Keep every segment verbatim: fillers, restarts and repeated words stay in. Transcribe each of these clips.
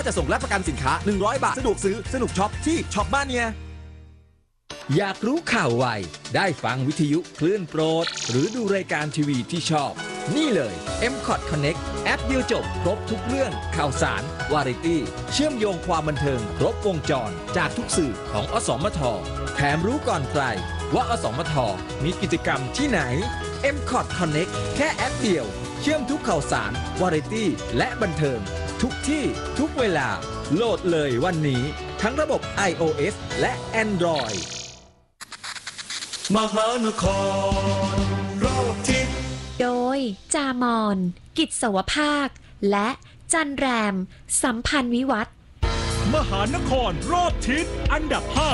าจะส่งและประกันสินค้าหนึ่งร้อยบาทสะดวกซื้อสนุกช็อปที่ช็อปบ้านเนี่ยอยากรู้ข่าวไวได้ฟังวิทยุคลื่นโปรดหรือดูรายการทีวีที่ชอบนี่เลย เอ็ม คอท Connect แอปเดียวจบครบทุกเรื่องข่าวสารวาไรตี้เชื่อมโยงความบันเทิงครบวงจรจากทุกสื่อของอสมทแถมรู้ก่อนใครว่าอสมทมีกิจกรรมที่ไหน เอ็ม คอท Connect แค่แอปเดียวเชื่อมทุกข่าวสารวาไรตี้และบันเทิงทุกที่ทุกเวลาโหลดเลยวันนี้ทั้งระบบ iOS และ Android มหานครรอบทิศโดยจามอน กิจสวภาคและจันแรม สัมพันธ์วิวัฒน์มหานครรอบทิศอันดับห้า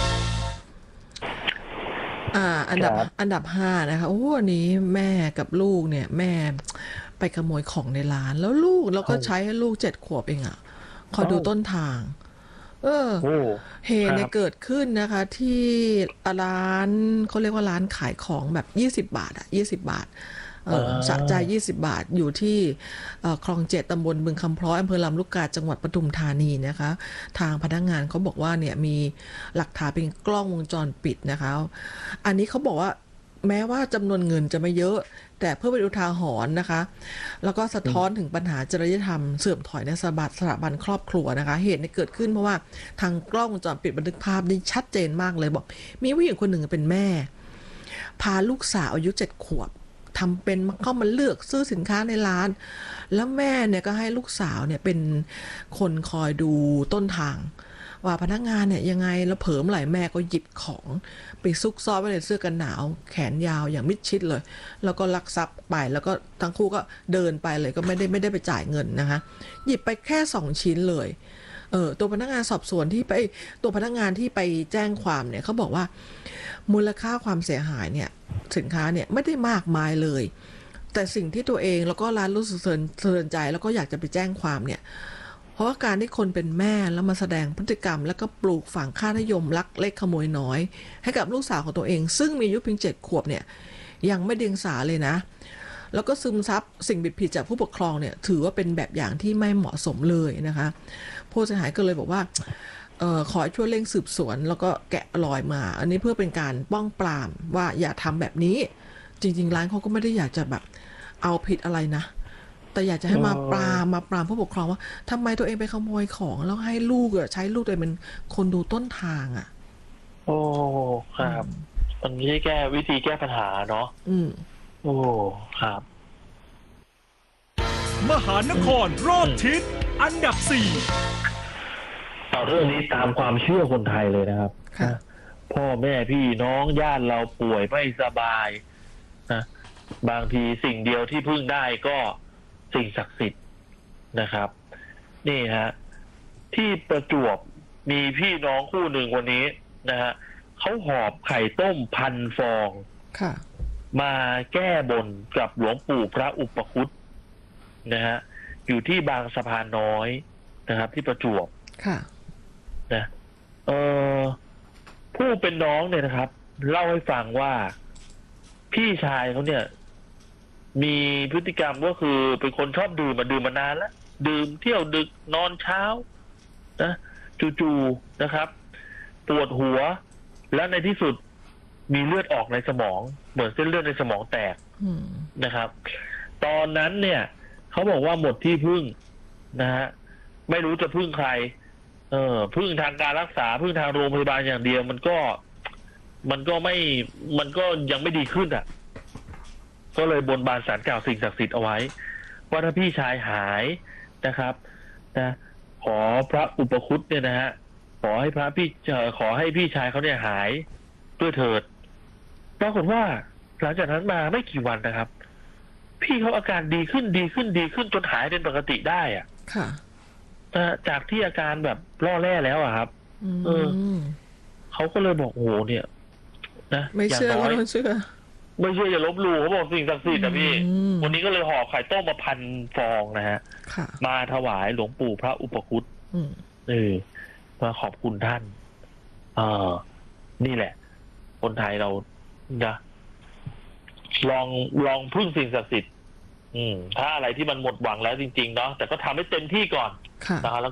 อ่าอันดับอันดับห้านะคะโอ้วันนี้แม่กับลูกเนี่ยแม่ไปขโมยของในร้านแล้วลูกเราก็ใช้ให้ลูกเจ็ดขวบเองอ่ะคอยดูต้นทางเออเหตุเนี่ยเกิดขึ้นนะคะที่ร้านเขาเรียกว่าร้านขายของแบบยี่สิบบาทอ่ะยี่สิบบาทเออสะใจยี่สิบบาทอยู่ที่คลองเจ็ดตำบลบึงคำพร้อยอำเภอลำลูกกาจังหวัดปทุมธานีนะคะทางพนักงานเขาบอกว่าเนี่ยมีหลักฐานเป็นกล้องวงจรปิดนะคะอันนี้เขาบอกว่าแม้ว่าจำนวนเงินจะไม่เยอะแต่เพื่อเป็นอุทาหรณ์นะคะแล้วก็สะท้อนถึงปัญหาจริยธรรมเสื่อมถอยในสถาบันสถาบันครอบครัวนะคะเหตุนี้เกิดขึ้นเพราะว่าทางกล้องวงจรปิดบันทึกภาพได้ชัดเจนมากเลยบอกมีผู้หญิงคนหนึ่งเป็นแม่พาลูกสาวอายุเจ็ดขวบทำเป็นเข้ามาเลือกซื้อสินค้าในร้านแล้วแม่เนี่ยก็ให้ลูกสาวเนี่ยเป็นคนคอยดูต้นทางว่าพนักงานเนี่ยยังไงแล้วเผลอเมื่อไหร่แม่ก็หยิบของไปซุกซ่อนไว้ในเสื้อกันหนาวแขนยาวอย่างมิดชิดเลยแล้วก็ลักทรัพย์ไปแล้วก็ทั้งคู่ก็เดินไปเลยก็ไม่ได้ไม่ได้ไปจ่ายเงินนะคะหยิบไปแค่สองชิ้นเลยเออตัวพนักงานสอบสวนที่ไปตัวพนักงานที่ไปแจ้งความเนี่ยเขาบอกว่ามูลค่าความเสียหายเนี่ยสินค้าเนี่ยไม่ได้มากมายเลยแต่สิ่งที่ตัวเองแล้วก็ร้านรู้สึกเตือนใจแล้วก็อยากจะไปแจ้งความเนี่ยเพราะว่าการที่คนเป็นแม่แล้วมาแสดงพฤติกรรมแล้วก็ปลูกฝังค่านิยมลักเล็กขโมยน้อยให้กับลูกสาวของตัวเองซึ่งมีอายุเพียงเจ็ดขวบเนี่ยยังไม่เดียงสาเลยนะแล้วก็ซึมซับสิ่งผิดผิดจากผู้ปกครองเนี่ยถือว่าเป็นแบบอย่างที่ไม่เหมาะสมเลยนะคะผู้เสียหายก็เลยบอกว่าเอ่อขอช่วยเร่งสืบสวนแล้วก็แกะรอยมาอันนี้เพื่อเป็นการป้องปรามว่าอย่าทำแบบนี้จริงๆร้านเขาก็ไม่ได้อยากจะแบบเอาผิดอะไรนะแต่อยากจะให้มาปรามมาปรามผู้ปกครองว่าทำไมตัวเองไปขโมยของแล้วให้ลูกอะใช้ลูกตัวเองเป็นคนดูต้นทางอ่ะโอ้ครับมันไม่ใช่แก้วิธีแก้ปัญหาเนาะอืมโอ้ครับมหานครรอบทิศอันดับสี่เอาเรื่องนี้ตามความเชื่อคนไทยเลยนะครับพ่อแม่พี่น้องญาติเราป่วยไม่สบายนะบางทีสิ่งเดียวที่พึ่งได้ก็สิ่งศักดิ์สิทธิ์นะครับนี่ฮะที่ประจวบมีพี่น้องคู่หนึ่งวันนี้นะฮะเขาหอบไข่ต้มพันฟองมาแก้บนกับหลวงปู่พระอุปคุตนะฮะอยู่ที่บางสะพานน้อยนะครับที่ประจวบนะเออผู้เป็นน้องเนี่ยนะครับเล่าให้ฟังว่าพี่ชายเขาเนี่ยมีพฤติกรรมก็คือเป็นคนชอบดื่มมาดื่มมานานแล้วดื่มเที่ยวดึกนอนเช้านะจู่ๆนะครับปวดหัวแล้วในที่สุดมีเลือดออกในสมองเหมือนเส้นเลือดในสมองแตกนะครับตอนนั้นเนี่ยเขาบอกว่าหมดที่พึ่งนะฮะไม่รู้จะพึ่งใครเออพึ่งทางการรักษาพึ่งทางโรงพยาบาลอย่างเดียวมันก็มันก็ไม่มันก็ยังไม่ดีขึ้นอ่ะก็เลยบนบานศาลกล่าวสิ่งศักดิ์สิทธิ์เอาไว้ว่าถ้าพี่ชายหายนะครับนะขอพระอุปคุตเนี่ยนะฮะขอให้พระพี่ขอให้พี่ชายเขาเนี่ยหายด้วยเถิดปรากฏว่าหลังจากนั้นมาไม่กี่วันนะครับพี่เขาอาการดีขึ้นดีขึ้นดีขึ้นจนหายเป็นปกติได้อ่ะค่ะจากที่อาการแบบล่อแร่แล้วอะครับเออเขาก็เลยบอกโอ้โหเนี่ยนะไม่เชื่อก็ไม่เชื่อไม่เชื่ออย่าลบหลู่เขาบอกสิ่งศักดิ์สิทธิ์นะพี่วันนี้ก็เลยห่อไข่ต้มมาพันฟองนะฮะมาถวายหลวงปู่พระอุปคุตเออมาขอบคุณท่านเออนี่แหละคนไทยเรานะลองลองพึ่งสิ่งศักดิ์สิทธิ์อืมถ้าอะไรที่มันหมดหวังแล้วจริงๆเนาะแต่ก็ทำให้เต็มที่ก่อนนะครับ